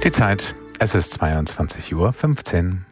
Die Zeit, es ist 22:15 Uhr.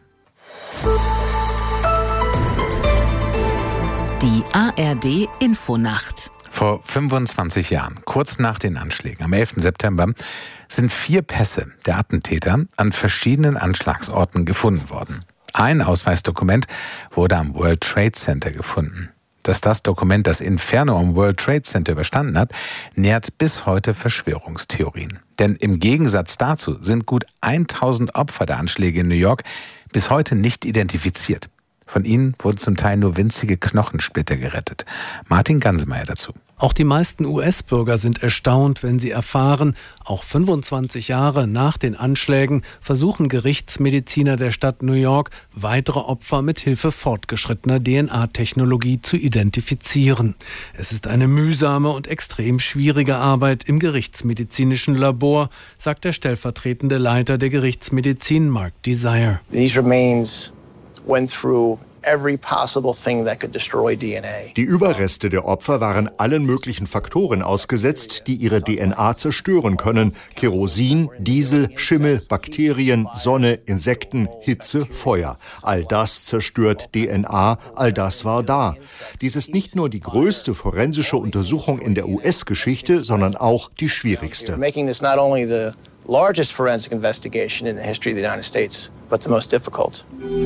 Die ARD-Infonacht. Vor 25 Jahren, kurz nach den Anschlägen am 11. September, sind 4 Pässe der Attentäter an verschiedenen Anschlagsorten gefunden worden. Ein Ausweisdokument wurde am World Trade Center gefunden. Dass das Dokument das Inferno am World Trade Center überstanden hat, nährt bis heute Verschwörungstheorien. Denn im Gegensatz dazu sind gut 1000 Opfer der Anschläge in New York bis heute nicht identifiziert. Von ihnen wurden zum Teil nur winzige Knochensplitter gerettet. Martin Gansemeyer dazu. Auch die meisten US-Bürger sind erstaunt, wenn sie erfahren, auch 25 Jahre nach den Anschlägen versuchen Gerichtsmediziner der Stadt New York, weitere Opfer mit Hilfe fortgeschrittener DNA-Technologie zu identifizieren. Es ist eine mühsame und extrem schwierige Arbeit im gerichtsmedizinischen Labor, sagt der stellvertretende Leiter der Gerichtsmedizin, Mark Desire. These remains went through every possible thing that could destroy DNA. Die Überreste der Opfer waren allen möglichen Faktoren ausgesetzt, die ihre DNA zerstören können. Kerosin, Diesel, Schimmel, Bakterien, Sonne, Insekten, Hitze, Feuer. All das zerstört DNA, all das war da. Dies ist nicht nur die größte forensische Untersuchung in der US-Geschichte, sondern auch die schwierigste. Making this not only the largest forensic investigation in the history of the United States, but the most difficult.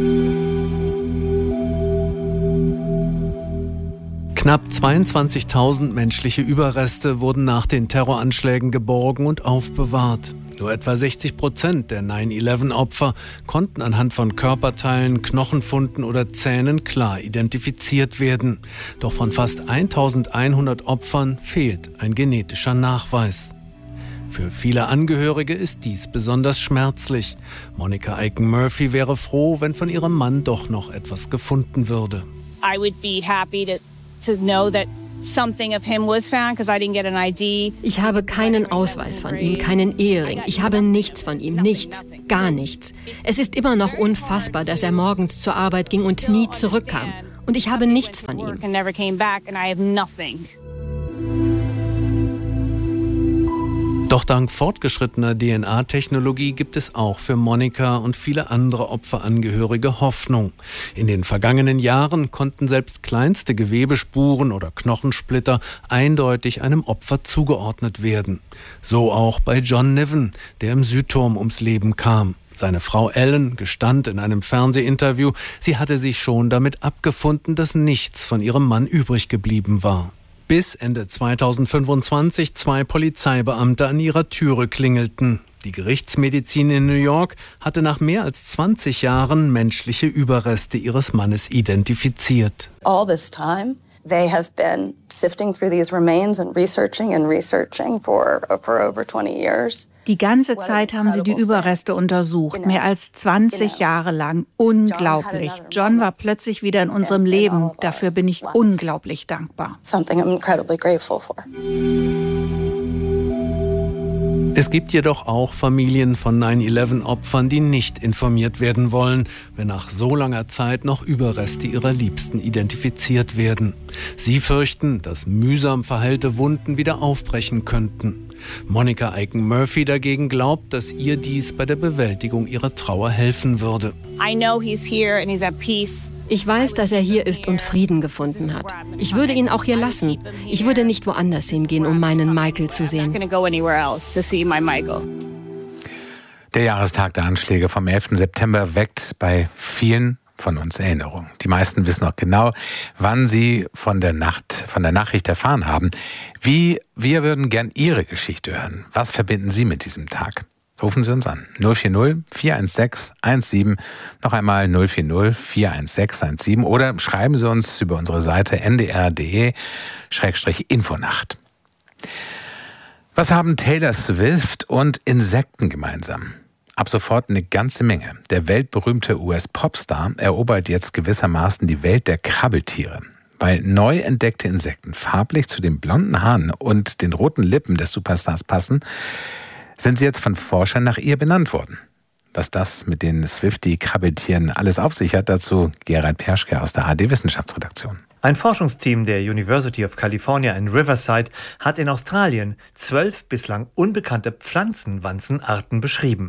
Knapp 22.000 menschliche Überreste wurden nach den Terroranschlägen geborgen und aufbewahrt. Nur etwa 60% der 9/11-Opfer konnten anhand von Körperteilen, Knochenfunden oder Zähnen klar identifiziert werden. Doch von fast 1100 Opfern fehlt ein genetischer Nachweis. Für viele Angehörige ist dies besonders schmerzlich. Monica Aiken-Murphy wäre froh, wenn von ihrem Mann doch noch etwas gefunden würde. I would be happy to know that something of him was found, because I didn't get an ID. Ich habe keinen Ausweis von ihm, keinen Ehering. Ich habe nichts von ihm, nichts, gar nichts. Es ist immer noch unfassbar, dass er morgens zur Arbeit ging und nie zurückkam. Und ich habe nichts von ihm. Doch dank fortgeschrittener DNA-Technologie gibt es auch für Monica und viele andere Opferangehörige Hoffnung. In den vergangenen Jahren konnten selbst kleinste Gewebespuren oder Knochensplitter eindeutig einem Opfer zugeordnet werden. So auch bei John Niven, der im Südturm ums Leben kam. Seine Frau Ellen gestand in einem Fernsehinterview, sie hatte sich schon damit abgefunden, dass nichts von ihrem Mann übrig geblieben war. Bis Ende 2025 2 Polizeibeamte an ihrer Türe klingelten. Die Gerichtsmedizin in New York hatte nach mehr als 20 Jahren menschliche Überreste ihres Mannes identifiziert. All this time they have been sifting through these remains and researching for over 20 years. Die ganze Zeit haben sie die Überreste untersucht, mehr als 20 Jahre lang. Unglaublich. John war plötzlich wieder in unserem Leben. Dafür bin ich unglaublich dankbar. Something I'm incredibly grateful for. Es gibt jedoch auch Familien von 9/11-Opfern, die nicht informiert werden wollen, wenn nach so langer Zeit noch Überreste ihrer Liebsten identifiziert werden. Sie fürchten, dass mühsam verheilte Wunden wieder aufbrechen könnten. Monica Aiken-Murphy dagegen glaubt, dass ihr dies bei der Bewältigung ihrer Trauer helfen würde. Ich weiß, dass er hier ist und Frieden gefunden hat. Ich würde ihn auch hier lassen. Ich würde nicht woanders hingehen, um meinen Michael zu sehen. Der Jahrestag der Anschläge vom 11. September weckt bei vielen von uns Erinnerungen. Die meisten wissen noch genau, wann sie von der Nachricht erfahren haben. Wir würden gern Ihre Geschichte hören. Was verbinden Sie mit diesem Tag? Rufen Sie uns an. 040 416 17, noch einmal 040 416 17 oder schreiben Sie uns über unsere Seite ndr.de/Infonacht. Was haben Taylor Swift und Insekten gemeinsam? Ab sofort eine ganze Menge. Der weltberühmte US-Popstar erobert jetzt gewissermaßen die Welt der Krabbeltiere. Weil neu entdeckte Insekten farblich zu den blonden Haaren und den roten Lippen des Superstars passen, sind sie jetzt von Forschern nach ihr benannt worden. Was das mit den Swiftie-Krabbeltieren alles auf sich hat, dazu Gerald Perschke aus der ARD-Wissenschaftsredaktion. Ein Forschungsteam der University of California in Riverside hat in Australien 12 bislang unbekannte Pflanzenwanzenarten beschrieben.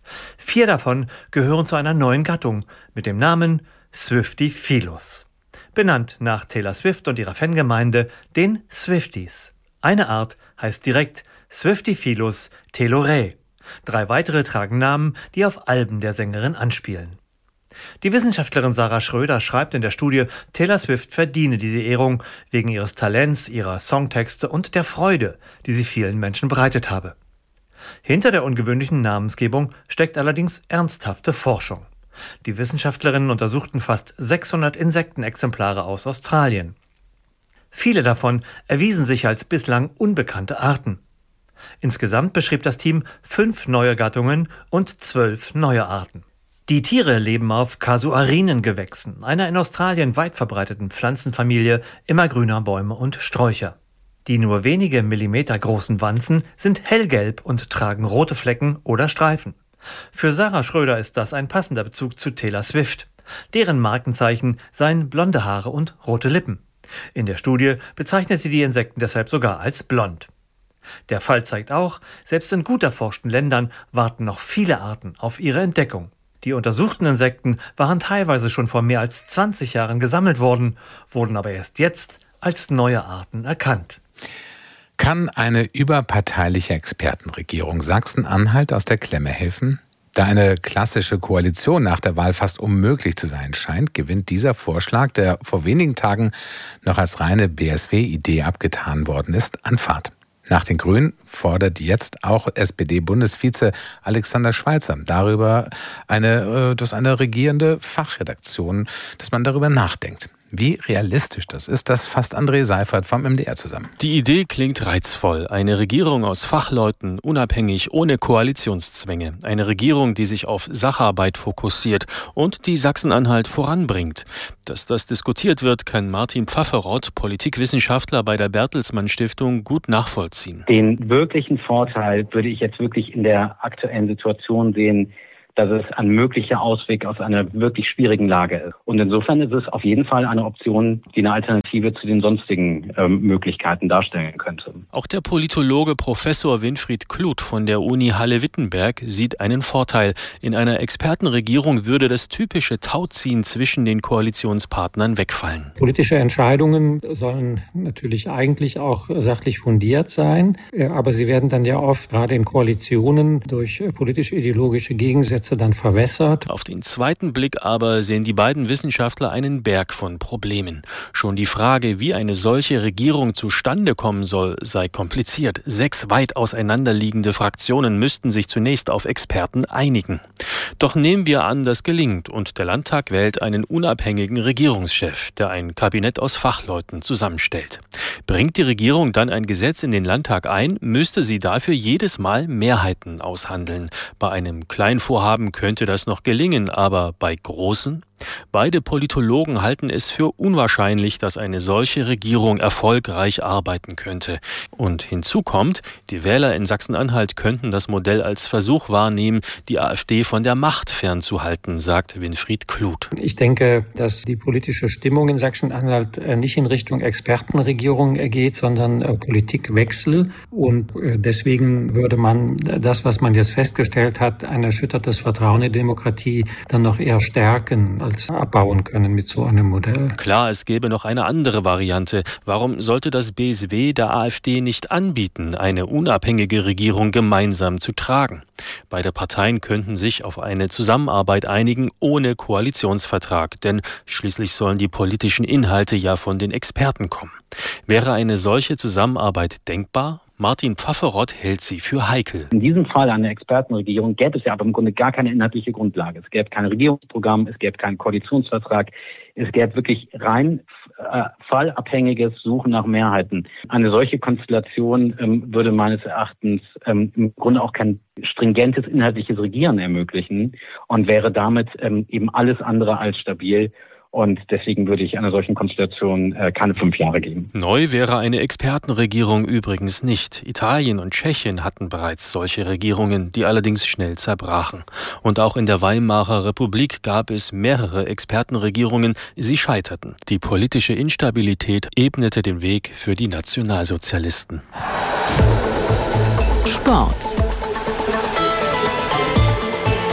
4 davon gehören zu einer neuen Gattung mit dem Namen Swiftyphilos. Benannt nach Taylor Swift und ihrer Fangemeinde, den Swifties. Eine Art heißt direkt Swiftyphilos telorae. 3 weitere tragen Namen, die auf Alben der Sängerin anspielen. Die Wissenschaftlerin Sarah Schröder schreibt in der Studie, Taylor Swift verdiene diese Ehrung wegen ihres Talents, ihrer Songtexte und der Freude, die sie vielen Menschen bereitet habe. Hinter der ungewöhnlichen Namensgebung steckt allerdings ernsthafte Forschung. Die Wissenschaftlerinnen untersuchten fast 600 Insektenexemplare aus Australien. Viele davon erwiesen sich als bislang unbekannte Arten. Insgesamt beschrieb das Team 5 neue Gattungen und 12 neue Arten. Die Tiere leben auf Casuarinengewächsen, einer in Australien weit verbreiteten Pflanzenfamilie immergrüner Bäume und Sträucher. Die nur wenige Millimeter großen Wanzen sind hellgelb und tragen rote Flecken oder Streifen. Für Sarah Schröder ist das ein passender Bezug zu Taylor Swift. Deren Markenzeichen seien blonde Haare und rote Lippen. In der Studie bezeichnet sie die Insekten deshalb sogar als blond. Der Fall zeigt auch, selbst in gut erforschten Ländern warten noch viele Arten auf ihre Entdeckung. Die untersuchten Insekten waren teilweise schon vor mehr als 20 Jahren gesammelt worden, wurden aber erst jetzt als neue Arten erkannt. Kann eine überparteiliche Expertenregierung Sachsen-Anhalt aus der Klemme helfen? Da eine klassische Koalition nach der Wahl fast unmöglich zu sein scheint, gewinnt dieser Vorschlag, der vor wenigen Tagen noch als reine BSW-Idee abgetan worden ist, an Fahrt. Nach den Grünen fordert jetzt auch SPD-Bundesvize Alexander Schweitzer dass eine regierende Fachredaktion, dass man darüber nachdenkt. Wie realistisch das ist, das fasst André Seifert vom MDR zusammen. Die Idee klingt reizvoll. Eine Regierung aus Fachleuten, unabhängig, ohne Koalitionszwänge. Eine Regierung, die sich auf Sacharbeit fokussiert und die Sachsen-Anhalt voranbringt. Dass das diskutiert wird, kann Martin Pfafferott, Politikwissenschaftler bei der Bertelsmann Stiftung, gut nachvollziehen. Den wirklichen Vorteil würde ich jetzt wirklich in der aktuellen Situation sehen, dass es ein möglicher Ausweg aus einer wirklich schwierigen Lage ist. Und insofern ist es auf jeden Fall eine Option, die eine Alternative zu den sonstigen Möglichkeiten darstellen könnte. Auch der Politologe Professor Winfried Kluth von der Uni Halle-Wittenberg sieht einen Vorteil. In einer Expertenregierung würde das typische Tauziehen zwischen den Koalitionspartnern wegfallen. Politische Entscheidungen sollen natürlich eigentlich auch sachlich fundiert sein, aber sie werden dann ja oft gerade in Koalitionen durch politisch-ideologische Gegensätze dann verwässert. Auf den zweiten Blick aber sehen die beiden Wissenschaftler einen Berg von Problemen. Schon die Frage, wie eine solche Regierung zustande kommen soll, sei kompliziert. 6 weit auseinanderliegende Fraktionen müssten sich zunächst auf Experten einigen. Doch nehmen wir an, das gelingt und der Landtag wählt einen unabhängigen Regierungschef, der ein Kabinett aus Fachleuten zusammenstellt. Bringt die Regierung dann ein Gesetz in den Landtag ein, müsste sie dafür jedes Mal Mehrheiten aushandeln. Bei einem Kleinvorhaben könnte das noch gelingen, aber bei großen? Beide Politologen halten es für unwahrscheinlich, dass eine solche Regierung erfolgreich arbeiten könnte. Und hinzu kommt, die Wähler in Sachsen-Anhalt könnten das Modell als Versuch wahrnehmen, die AfD von der Macht fernzuhalten, sagt Winfried Kluth. Ich denke, dass die politische Stimmung in Sachsen-Anhalt nicht in Richtung Expertenregierung geht, sondern Politikwechsel. Und deswegen würde man das, was man jetzt festgestellt hat, ein erschüttertes Vertrauen in Demokratie, dann noch eher stärken als abbauen können mit so einem Modell. Klar, es gäbe noch eine andere Variante. Warum sollte das BSW der AfD nicht anbieten, eine unabhängige Regierung gemeinsam zu tragen? Beide Parteien könnten sich auf eine Zusammenarbeit einigen ohne Koalitionsvertrag, denn schließlich sollen die politischen Inhalte ja von den Experten kommen. Wäre eine solche Zusammenarbeit denkbar? Martin Pfafferott hält sie für heikel. In diesem Fall einer Expertenregierung gäbe es ja aber im Grunde gar keine inhaltliche Grundlage. Es gäbe kein Regierungsprogramm, es gäbe keinen Koalitionsvertrag. Es gäbe wirklich rein fallabhängiges Suchen nach Mehrheiten. Eine solche Konstellation würde meines Erachtens im Grunde auch kein stringentes inhaltliches Regieren ermöglichen und wäre damit eben alles andere als stabil. Und deswegen würde ich einer solchen Konstellation keine 5 Jahre geben. Neu wäre eine Expertenregierung übrigens nicht. Italien und Tschechien hatten bereits solche Regierungen, die allerdings schnell zerbrachen. Und auch in der Weimarer Republik gab es mehrere Expertenregierungen, sie scheiterten. Die politische Instabilität ebnete den Weg für die Nationalsozialisten. Sport.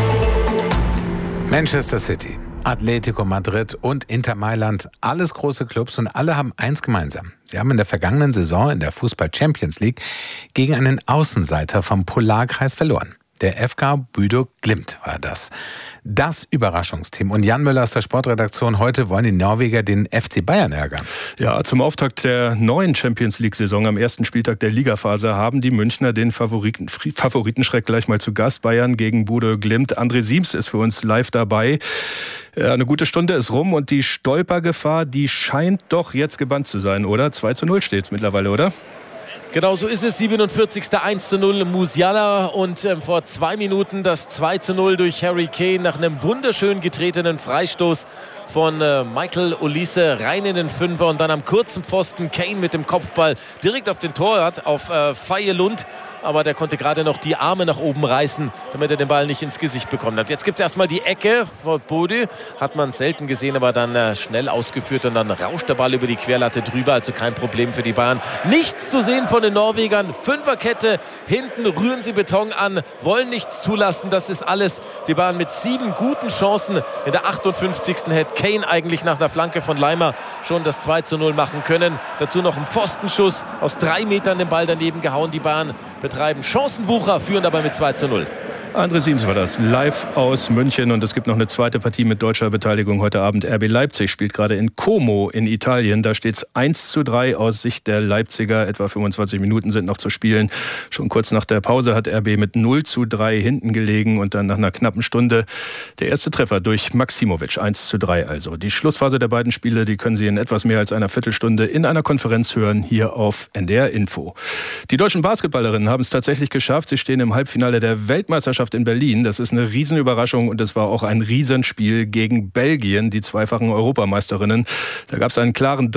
Manchester City, Atletico Madrid und Inter Mailand, alles große Clubs und alle haben eins gemeinsam. Sie haben in der vergangenen Saison in der Fußball Champions League gegen einen Außenseiter vom Polarkreis verloren. Der FK Bodo Glimt war das. Das Überraschungsteam. Und Jan Müller aus der Sportredaktion. Heute wollen die Norweger den FC Bayern ärgern. Ja, zum Auftakt der neuen Champions-League-Saison am ersten Spieltag der Ligaphase haben die Münchner den Favoritenschreck gleich mal zu Gast. Bayern gegen Bodo Glimt. André Siems ist für uns live dabei. Eine gute Stunde ist rum und die Stolpergefahr, die scheint doch jetzt gebannt zu sein, oder? 2:0 steht's mittlerweile, oder? Genau so ist es, 47. 1:0 Musiala und vor 2 Minuten das 2:0 durch Harry Kane nach einem wunderschön getretenen Freistoß von Michael Olise rein in den Fünfer und dann am kurzen Pfosten Kane mit dem Kopfball direkt auf den Torwart, auf Faye-Lund. Aber der konnte gerade noch die Arme nach oben reißen, damit er den Ball nicht ins Gesicht bekommen hat. Jetzt gibt es erstmal die Ecke von Bode. Hat man selten gesehen, aber dann schnell ausgeführt und dann rauscht der Ball über die Querlatte drüber. Also kein Problem für die Bayern. Nichts zu sehen von den Norwegern. Fünferkette, hinten rühren sie Beton an, wollen nichts zulassen. Das ist alles. Die Bayern mit 7 guten Chancen. In der 58. hätte Kane eigentlich nach einer Flanke von Leimer schon das 2:0 machen können. Dazu noch ein Pfostenschuss aus 3 Metern den Ball daneben gehauen. Die Bayern betreiben Chancenwucher, führen dabei mit 2:0. André Siems war das, live aus München. Und es gibt noch eine zweite Partie mit deutscher Beteiligung heute Abend. RB Leipzig spielt gerade in Como in Italien. Da steht es 1:3 aus Sicht der Leipziger. Etwa 25 Minuten sind noch zu spielen. Schon kurz nach der Pause hat RB mit 0:3 hinten gelegen. Und dann nach einer knappen Stunde der erste Treffer durch Maximovic. 1:3 also. Die Schlussphase der beiden Spiele, die können Sie in etwas mehr als einer Viertelstunde in einer Konferenz hören, hier auf NDR Info. Die deutschen Basketballerinnen haben es tatsächlich geschafft. Sie stehen im Halbfinale der Weltmeisterschaft in Berlin. Das ist eine Riesenüberraschung und es war auch ein Riesenspiel gegen Belgien, die zweifachen Europameisterinnen. Da gab es einen klaren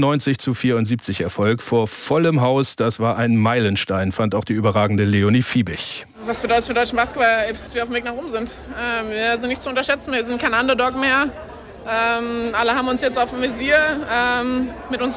93:74 Erfolg vor vollem Haus. Das war ein Meilenstein, fand auch die überragende Leonie Fiebig. Was bedeutet es für deutschen Basketball, dass wir auf dem Weg nach oben sind? Wir sind nicht zu unterschätzen, wir sind kein Underdog mehr. Alle haben uns jetzt auf dem Visier. Mit uns